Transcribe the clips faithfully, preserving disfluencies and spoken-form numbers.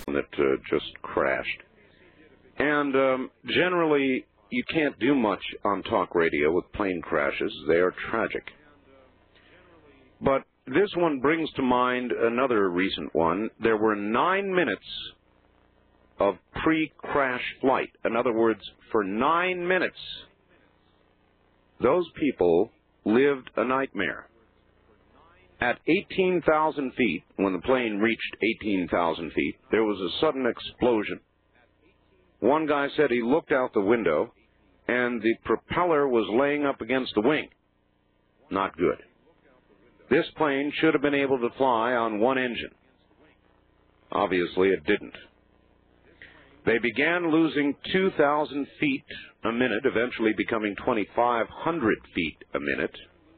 that uh, just crashed. And um, generally, you can't do much on talk radio with plane crashes. They are tragic. But this one brings to mind another recent one. There were nine minutes of pre-crash flight. In other words, for nine minutes, those people lived a nightmare. At eighteen thousand feet, when the plane reached eighteen thousand feet, there was a sudden explosion. One guy said he looked out the window, and the propeller was laying up against the wing. Not good. This plane should have been able to fly on one engine. Obviously, it didn't. They began losing two thousand feet a minute, eventually becoming twenty-five hundred feet a minute.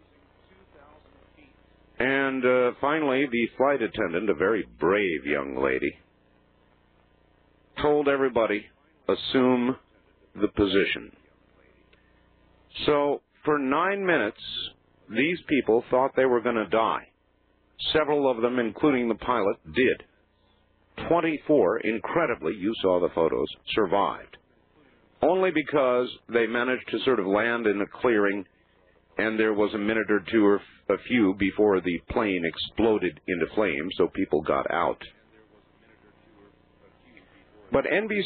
And uh, finally, the flight attendant, a very brave young lady, told everybody, assume the position. So, for nine minutes, these people thought they were going to die. Several of them, including the pilot, did. twenty-four, incredibly, you saw the photos, survived. Only because they managed to sort of land in a clearing, and there was a minute or two or a few before the plane exploded into flames, so people got out. But N B C